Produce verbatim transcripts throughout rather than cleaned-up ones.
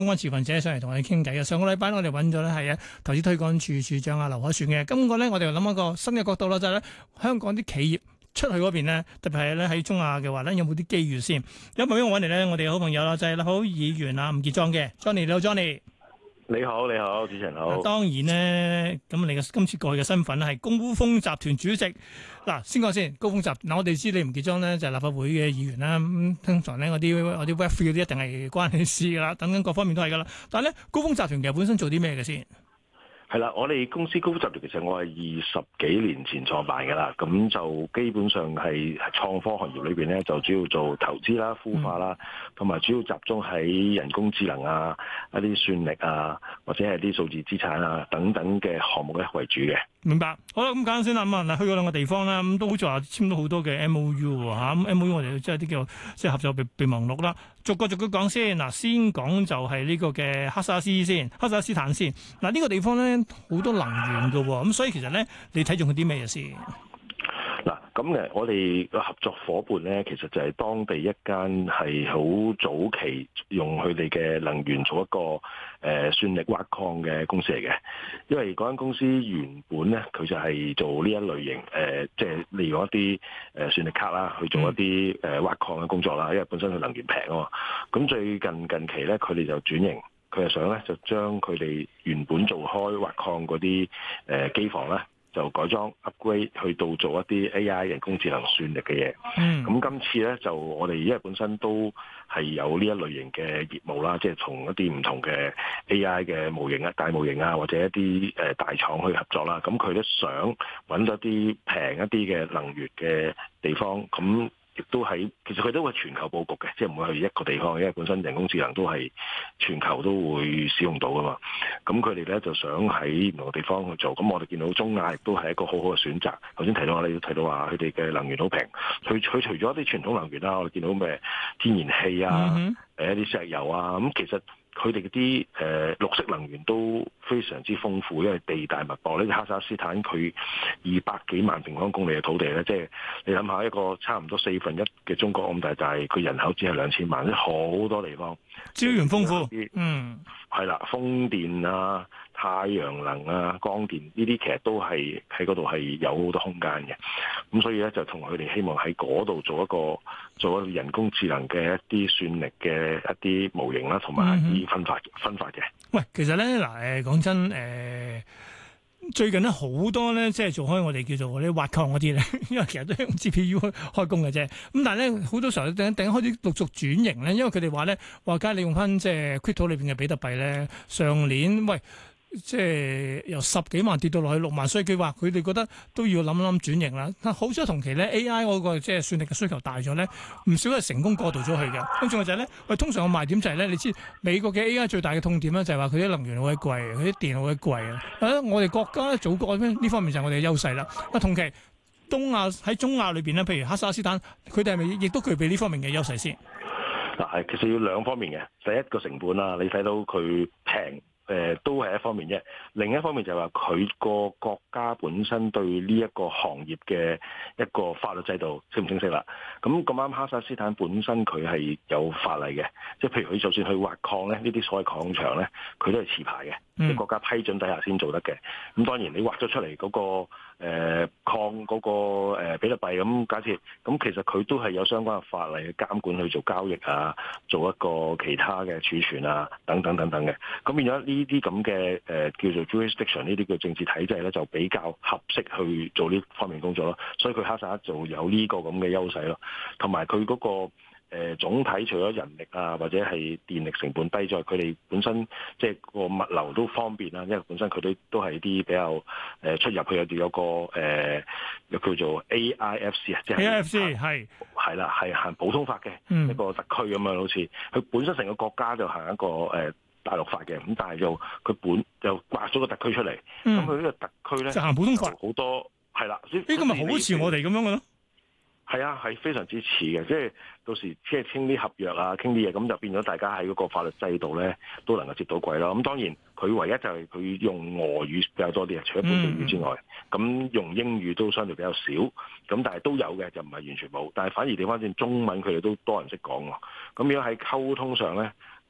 公安持份者上嚟同我哋傾偈嘅。上個禮拜我哋揾咗咧係啊投資推廣處處長啊劉凱旋嘅。今個咧我哋又諗一個新嘅角度啦，就係咧香港啲企業出去嗰邊咧，特別係咧喺中亞嘅話咧，有冇啲機遇先？有冇俾我揾嚟咧？我哋嘅好朋友啦，就係立法會議員啊吳傑莊嘅 Johnny，你好 Johnny。 你好，你好，主持人好。 當然咧，咁你嘅今次過去嘅身份係高峰集團主席。嗱，先講先，高峰集團嗱，我哋知你吳傑莊咧就係立法會嘅議員啦。咁通常咧，嗰啲嗰啲 Web three 嗰啲一定係關你事噶啦，等等各方面都係噶啦。但係咧，高峰集團其實本身做啲咩嘅先？ 係啦，我哋公司高峰集團其實我係二十幾年前創辦嘅啦，咁就基本上係創科行業裏邊咧，就主要做投資啦、孵化啦，同埋主要集中喺人工智能啊、一啲算力啊，或者係啲數字資產啊等等嘅項目咧為主嘅。 明白，好啦，咁簡單先啦。咁啊，嗱，去過兩個地方啦，咁都好似話簽咗好多嘅 M O U 喎嚇。咁 M O U 我哋即係啲叫即係合作備備忘錄啦。逐個逐個講先。嗱，先講就係呢個嘅哈薩斯先，哈薩斯坦先。嗱，呢個地方咧好多能源㗎喎，咁所以其實咧，你睇中佢啲咩嘢先？ 嗱，咁誒，我哋個合作伙伴咧，其實就係當地一間係好早期用佢哋嘅能源做一個誒、呃、算力挖礦嘅公司嚟嘅。因為嗰間公司原本咧，佢就係做呢一類型誒、呃，即係利用一啲誒算力卡啦，去做一啲誒挖礦嘅工作啦。因為本身佢能源平啊嘛。咁最近近期咧，佢哋就轉型，佢係想咧就將佢哋原本做開挖礦嗰啲誒機房咧，就改裝 upgrade 去到做一啲 A I 人工智能算力嘅嘢。咁、嗯、今次咧就我哋因為本身都係有呢一類型嘅業務啦，即係同一啲唔同嘅 A I 嘅模型啊、大模型啊，或者一啲誒大廠去合作啦。咁佢都想揾咗啲平一啲嘅能源嘅地方，咁亦都喺其實佢都會全球佈局嘅，即係唔會去一個地方，因為本身人工智能都係全球都會使用到噶嘛。咁佢哋咧就想喺唔同嘅地方去做。咁我哋見到中亞亦都係一個好好嘅選擇。頭先提到我哋都提到話佢哋嘅能源好平，佢佢除咗一啲傳統能源啦，我哋見到咩天然氣啊，誒、mm hmm. 一啲石油啊，咁其實佢哋嗰啲誒綠色能源都非常之豐富，因為地大物博。呢個哈薩斯坦佢二百幾萬平方公里嘅土地咧，即係你諗下一個差唔多四分一嘅中國咁大，但係佢人口只係兩千萬，即係好多地方資源豐富。 些嗯， 係啦，風電啊、太陽能啊、光電呢啲其實都係喺嗰度係有好多空間嘅。咁所以咧就同佢哋希望喺嗰度做一個做一個人工智能嘅一啲算力嘅一啲模型啦，同埋一啲分發、嗯、哼分發嘅。喂， 其實咧嗱誒講真誒、呃，最近咧好多咧即係做開我哋叫做嗰啲挖礦嗰啲咧，因為其實都係用 G P U 開開工嘅啫。咁但係咧好多時候突然間開始陸續轉型咧，因為佢哋話咧話梗係你用翻即係 Crypto 裏邊嘅比特幣咧，上年喂。即係由十幾萬跌到落去六萬，所以佢話佢哋覺得都要諗諗轉型啦。好彩同期咧 A I 嗰個即係算力嘅需求大咗咧，唔少係成功過渡咗去嘅。咁仲有就係咧，喂，通常個賣點就係咧，你知美國嘅 A I 最大嘅痛點咧就係話佢啲能源好鬼貴，佢啲電好鬼貴啊。我哋國家咧祖國呢方面就係我哋嘅優勢啦。啊，同期東亞喺中亞裏邊咧，譬如哈薩斯坦，佢哋係咪亦都具備呢方面嘅優勢先？ 嗱，係其實要兩方面嘅。第一個成本啦，你睇到佢平。誒、呃、都係一方面啫，另一方面就係話佢個國家本身對呢一個行業嘅一個法律制度清唔清晰啦？咁咁啱哈薩斯坦本身佢係有法例嘅，即係譬如佢就算去挖礦咧，呢啲所謂礦場咧，佢都係持牌嘅，即係、嗯、國家批准底下先做得嘅。咁當然你挖咗出嚟嗰、那個誒、呃、礦嗰、那個、呃、比特幣咁假設，咁其實佢都係有相關嘅法例嘅監管去做交易啊，做一個其他嘅儲存啊，等等等等嘅。咁變咗呢啲咁嘅誒叫做 jurisdiction 呢啲叫政治體制咧，就比較合適去做呢方面工作咯。所以佢哈薩就有呢個咁嘅優勢咯，同埋佢嗰個誒、呃、總體除咗人力啊或者係電力成本低之外，佢哋本身即係個物流都方便啦，因為本身佢都都係啲比較誒、呃、出入去有啲有個誒、呃、又叫做 A I F C 啊，即係 A I F C 係係啦，係行普通法嘅、嗯、一個特區咁樣，好似佢本身成個國家就行一個誒。呃大陸法嘅，咁但係又佢本又劃咗個特區出嚟，咁佢呢個特區咧就行普通法，好多係啦，呢個咪好似我哋咁樣嘅咯。 係啊，係非常之似嘅，即係到時即係傾啲合約啊，傾啲嘢，咁就變咗大家喺嗰個法律制度咧都能夠接到軌啦。咁當然佢唯一就係佢用俄語比較多啲啊，除咗本地語之外，咁、嗯、用英語都相對比較少，咁但係都有嘅，就唔係完全冇。但係反而調翻轉中文，佢哋都多人識講喎。咁如果喺溝通上咧，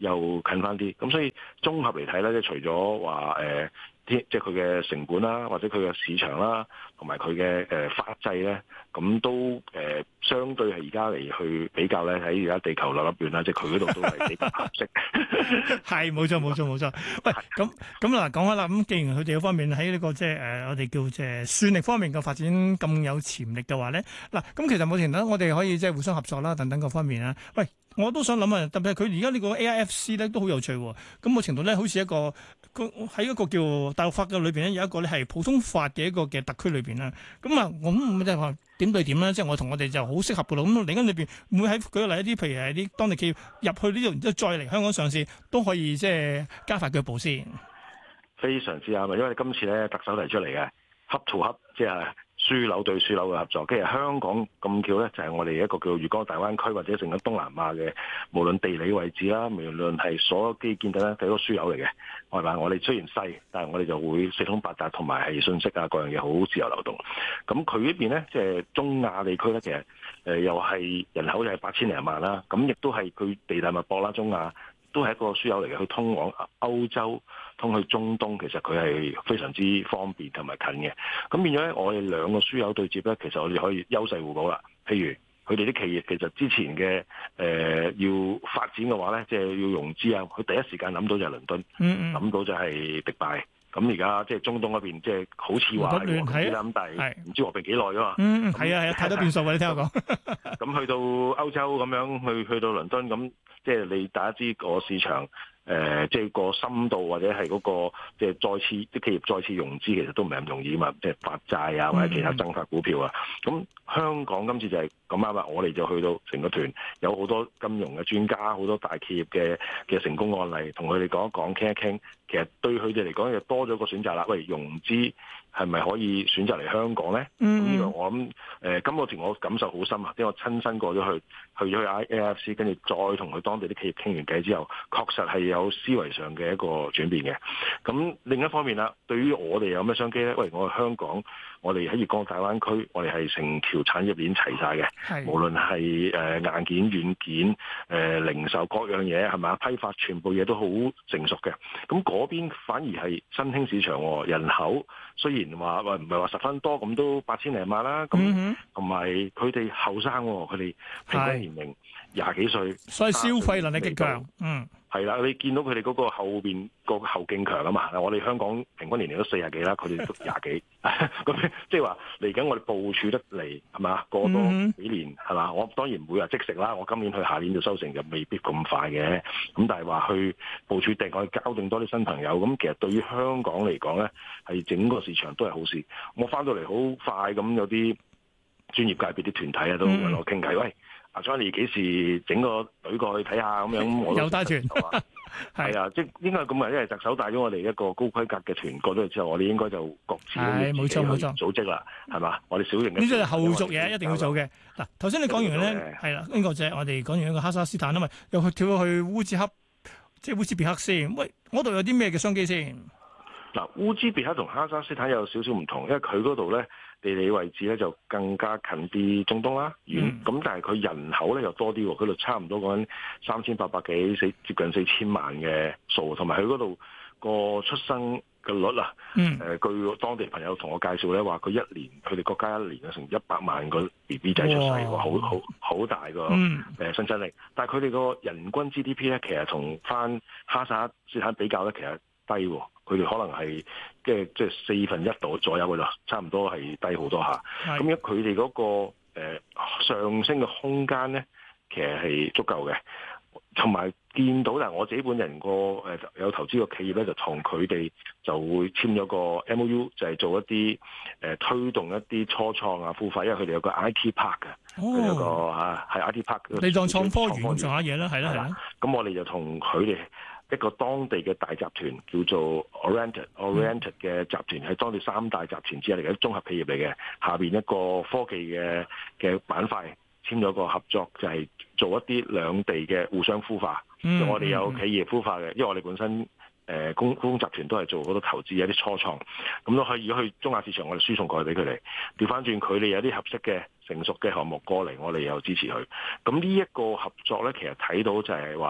又近翻啲。咁所以綜合嚟睇咧，即係除咗話誒，即係佢嘅成本啦，或者佢嘅市場啦，同埋佢嘅誒法制咧，咁都誒、呃、相對係而家嚟去比較咧，喺而家地球流粒轉啦，即係佢嗰度都係比較合適。 係冇錯冇錯冇錯。喂，咁咁嗱講開啦，咁既然佢哋嗰方面喺呢、這個即係誒我哋叫即係算力方面嘅發展咁有潛力嘅話咧，嗱咁其實冇程度我哋可以即係互相合作啦，等等各方面啦。喂，我都想諗啊，特別係佢而家呢個 A I F C 咧都好有趣喎。咁某程度咧，好似一個喺一個叫大陸法嘅裏邊咧，有一個咧係普通法嘅一個嘅特區裏邊啦。咁啊，我咁即係話點對點咧？即係我同我哋就好適合嘅咯。咁另一裏邊會喺舉個例一啲，譬如係啲當地企業入去呢度，然之後再嚟香港上市，都可以即係加快腳步先。 非常之啱啊！因為今次咧特首提出嚟嘅合圖合，即係樞紐對樞紐嘅合作。跟住香港咁巧咧，就係、是、我哋一個叫粵港澳大灣區或者成個東南亞嘅，無論地理位置啦，無論係所有基建等咧，係一個樞紐嚟嘅。係嘛？我哋雖然細，但係我哋就會四通八達，同埋係信息啊各樣嘢好自由流動。咁佢呢邊咧，即係中亞地區咧，其實誒又係人口又係八千零萬啦。咁亦都係佢地大物博啦，中亞。都係一個樞紐嚟嘅，去通往歐洲、通去中東，其實佢係非常之方便同埋近嘅。咁變咗咧，我哋兩個樞紐對接咧，其實我哋可以優勢互補啦。譬如佢哋啲企業其實之前嘅誒、呃、要發展嘅話咧，即係要融資啊，佢第一時間諗到就係倫敦，諗、嗯嗯、到就係迪拜。咁而家即係中東嗰邊，即係好似話係和平啦，咁但係唔知和平幾耐噶嘛？嗯， 係啊係啊，太多變數啊！你聽我講。 咁去到歐洲咁樣，去去到倫敦咁，即係你大家知個市場。誒、呃，即係個深度或者係嗰、那個即係再次啲企業再次融資，其實都唔係咁容易嘛。即係發債啊，或者其他增發股票啊。咁、嗯、香港今次就係咁啱啦，我哋就去到成個團，有好多金融嘅專家，好多大企業嘅嘅成功案例，同佢哋講一講，傾一傾。其實對佢哋嚟講，就多咗個選擇啦。喂，融資係咪可以選擇嚟香港咧？咁呢、嗯、個我諗誒，今、呃這個團我感受好深啊，因為我親身過咗去，去咗去 A I F C， 跟住再同佢當地啲企業傾完偈之後，確實係有思維上嘅一個轉變嘅。咁另一方面啦，對於我哋有咩商機咧？喂，我哋香港，我哋喺粵港澳大灣區，我哋係成條產業鏈齊晒嘅，無論係誒硬件、軟件、誒、呃、零售各樣嘢係咪？批發全部嘢都好成熟嘅。咁嗰邊反而係新興市場喎，人口雖然話喂唔係話十分多，咁都八千零萬啦。咁同埋佢哋後生，佢哋平均年齡廿幾歲， 所以消費能力極強。嗯。 係啦，你見到佢哋嗰個後邊個後勁強啊嘛！我哋香港平均年齡都四十幾啦，佢哋都廿幾，咁即係話嚟緊我哋部署得嚟係嘛？過多幾年係嘛？我當然唔會話即食啦，我今年去下年就收成就未必咁快嘅。咁但係話去部署定，我哋交定多啲新朋友，咁其實對於香港嚟講咧，係整個市場都係好事。我翻到嚟好快咁，有啲專業界別啲團體啊都揾我傾偈，喂。阿 Johnny 幾時整個隊過去睇下咁樣？我都有帶團，係啊，即係應該係咁啊，因為特首帶咗我哋一個高規格嘅團過咗去之後，我哋應該就各自冇錯冇錯組織啦，係嘛？我哋小型嘅呢啲係後續嘢，一定要做嘅。嗱，頭先你講完咧，係啦，呢個就係我哋講完一個哈薩斯坦啊嘛，又去跳咗去烏茲克，即係烏茲別克先。喂，嗰度有啲咩嘅商機先？ 嗱，烏茲別克同哈薩斯坦有少少唔同，因為佢嗰度咧。地理位置咧就更加近啲中東啦，遠咁、嗯、但係佢人口咧又多啲喎，嗰度差唔多講緊三千八百幾四接近四千萬嘅數，同埋佢嗰度個出生嘅率啊，誒、嗯呃、據當地朋友同我介紹咧話，佢一年佢哋國家一年有成一百萬個 B B 仔出世喎，好好好大個誒生產力，但係佢哋個人均 G D P 咧其實同翻哈薩斯坦比較咧其實低喎。佢哋可能係即係即係四分一度左右嘅啦，差唔多係低好多下。咁樣佢哋嗰個、呃、上升嘅空間咧，其實係足夠嘅。同埋見到，但係我自己本人個誒有投資個企業咧，就同佢哋就會簽咗個 M O U，就係做一啲誒、呃、推動一啲初創啊、孵化，因為佢哋有個 I T park 嘅，佢、哦、有個嚇係 I T park。 你當創科園做下嘢啦，係啦係啦。咁我哋就同佢哋。一個當地嘅大集團叫做 Oriented Oriented 嘅集團，係當地三大集團之一嚟嘅綜合企業嚟嘅。下邊一個科技嘅嘅板塊簽咗個合作，就係、是、做一啲兩地嘅互相孵化。嗯、我哋有企業孵化嘅，因為我哋本身誒公公集團都係做好多投資，有啲初創，咁都可以去中亞市場，我哋輸送過去俾佢哋。調翻轉佢哋有啲合適嘅成熟嘅項目過嚟，我哋又支持佢。咁呢一個合作咧，其實睇到就係話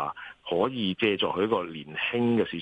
可以借助佢一個年輕嘅市場。